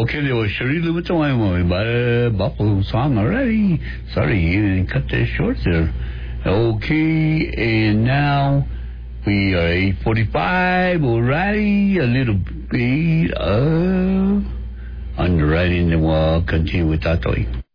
Okay, there was Sherry Lewis by Buffalo song already. Sorry, you didn't cut that short there. Okay, and now we are 8:45. Alrighty, a little bit of underwriting, and we'll continue with that.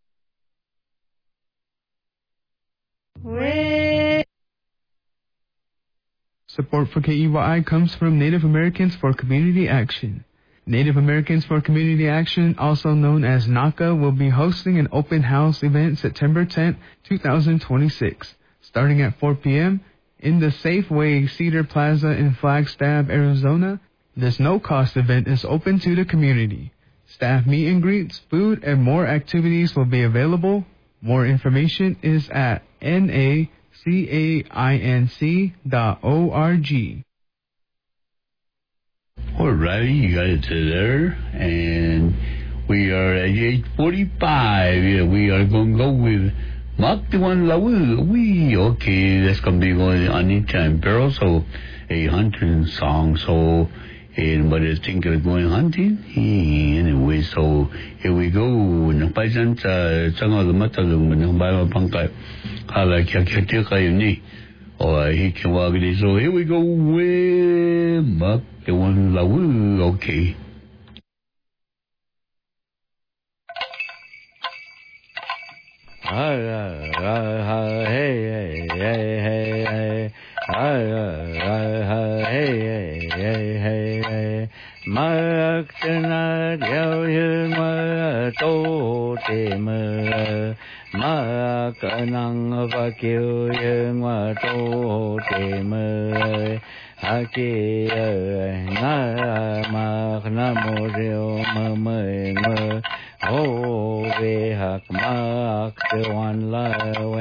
Support for KEYI comes from Native Americans for Community Action. Native Americans for Community Action, also known as NACA, will be hosting an open house event September 10th, 2026, starting at 4 p.m. in the Safeway Cedar Plaza in Flagstaff, Arizona. This no-cost event is open to the community. Staff meet and greets, food, and more activities will be available. More information is at nacainc.org. Alrighty, you got it there, and we are at 8:45. Yeah, we are going to go with Mak the One Lawu. Okay, that's going to be going on anytime, but also a hunting song. So, anybody think of going hunting? Anyway, so here we go. Napaisan sa sangal matalong ng bayan pangkay. Hala kya kayo ni. So here we go with Mak the One Lawu. Okay. Haki na na mo rio me ho ve hak mak the one la